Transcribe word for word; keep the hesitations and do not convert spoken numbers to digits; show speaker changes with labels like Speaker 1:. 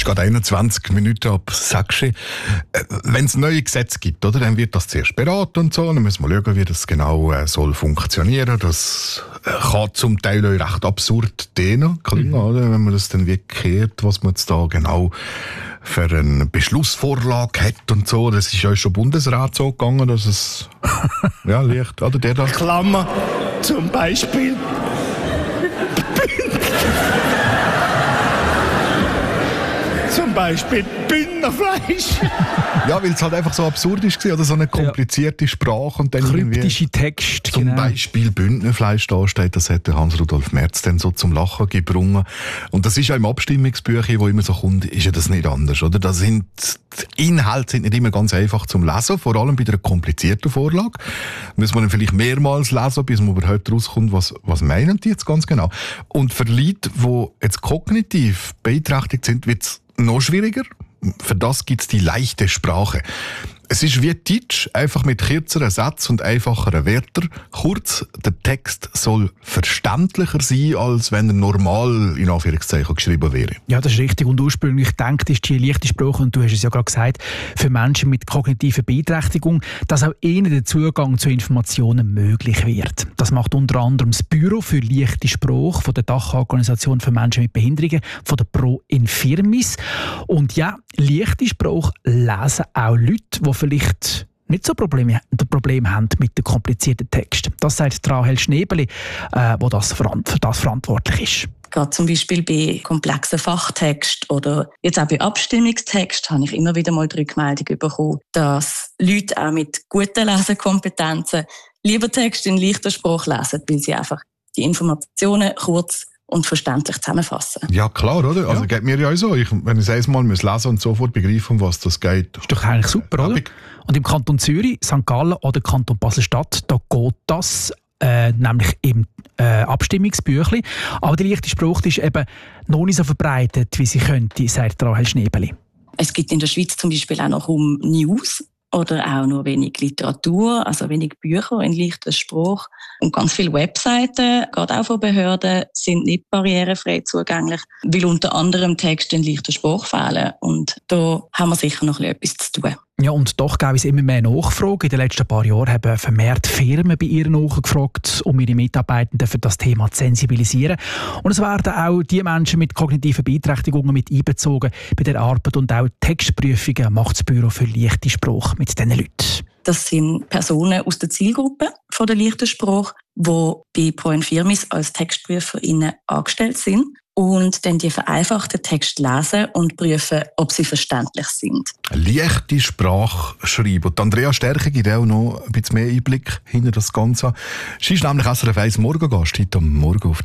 Speaker 1: ist gerade einundzwanzig Minuten ab sechs. Äh, Wenn es neue Gesetze gibt, oder, dann wird das zuerst beraten und so. Dann müssen wir schauen, wie das genau äh, soll funktionieren. Das äh, kann zum Teil auch recht absurd dienen, klingen, mhm. oder? Wenn man das dann wirklich hört, was man jetzt da genau für eine Beschlussvorlage hat und so. Das ist ja schon Bundesrat so gegangen, dass es ja leicht, oder der da.
Speaker 2: Klammer, zum Beispiel. Zum Beispiel Bündnerfleisch.
Speaker 1: Ja, weil es halt einfach so absurd ist, oder so eine komplizierte ja. Sprache. Und dann
Speaker 3: kryptische Texte.
Speaker 1: Zum
Speaker 3: genau.
Speaker 1: Beispiel Bündnerfleisch da steht, das hat Hans-Rudolf Merz dann so zum Lachen gebrungen. Und das ist ja im Abstimmungsbüchlein, wo immer so kommt, ist ja das nicht anders, oder? Da sind, die Inhalte sind nicht immer ganz einfach zum Lesen, vor allem bei einer komplizierten Vorlage. Muss man dann vielleicht mehrmals lesen, bis man überhaupt rauskommt, was, was meinen die jetzt ganz genau. Und für Leute, die jetzt kognitiv beeinträchtigt sind, wird es noch schwieriger. Für das gibt es die leichte Sprache. Es ist wie Deutsch, einfach mit kürzeren Sätzen und einfacheren Wörtern. Kurz, der Text soll verständlicher sein, als wenn er normal in Anführungszeichen geschrieben wäre.
Speaker 3: Ja, das ist richtig. Und ursprünglich denkt ist die leichte Sprache, und du hast es ja gerade gesagt, für Menschen mit kognitiver Beeinträchtigung, dass auch ihnen der Zugang zu Informationen möglich wird. Das macht unter anderem das Büro für leichte Sprache von der Dachorganisation für Menschen mit Behinderungen, von der Pro Infirmis. Und ja, leichte Sprache lesen auch Leute, die vielleicht nicht so Probleme, Probleme haben mit den komplizierten Texten. Das sagt Rahel Schnebeli, äh, wo das für das verantwortlich ist.
Speaker 4: Gerade zum Beispiel bei komplexen Fachtexten oder jetzt auch bei Abstimmungstexten habe ich immer wieder mal die Rückmeldung bekommen, dass Leute auch mit guten Lesekompetenzen lieber Texte in leichter Sprache lesen, weil sie einfach die Informationen kurz und verständlich zusammenfassen.
Speaker 1: Ja, klar, oder? Also
Speaker 3: ja.
Speaker 1: geht mir ja auch so. Ich, wenn ich es einmal lesen muss und sofort begreifen, um was das geht.
Speaker 3: Ist doch eigentlich super, oder? Und im Kanton Zürich, Sankt Gallen oder Kanton Basel-Stadt, da geht das, äh, nämlich im äh, Abstimmungsbüchlein. Aber die leichte Sprache ist eben noch nicht so verbreitet, wie sie könnte, sagt Rahel Schnebeli.
Speaker 4: Es gibt in der Schweiz zum Beispiel auch noch um News oder auch nur wenig Literatur, also wenig Bücher in leichter Sprache. Und ganz viele Webseiten, gerade auch von Behörden, sind nicht barrierefrei zugänglich, weil unter anderem Texte in leichter Sprache fehlen. Und da haben wir sicher noch etwas zu tun.
Speaker 3: Ja, und doch gab es immer mehr Nachfragen. In den letzten paar Jahren haben vermehrt Firmen bei ihr nachgefragt, um ihre Mitarbeitenden für das Thema zu sensibilisieren. Und es werden auch die Menschen mit kognitiven Beeinträchtigungen mit einbezogen bei der Arbeit, und auch Textprüfungen macht das Büro für leichte Sprache mit diesen Leuten.
Speaker 4: Das sind Personen aus der Zielgruppe von der leichten Sprache, die bei Pro Infirmis als TextprüferInnen angestellt sind und dann die vereinfachten Texte lesen und prüfen, ob sie verständlich sind.
Speaker 1: Leichte Sprache schreiben. Und Andrea Stärke gibt auch noch ein bisschen mehr Einblick hinter das Ganze. Sie ist nämlich S R F eins Morgengast heute am Morgen auf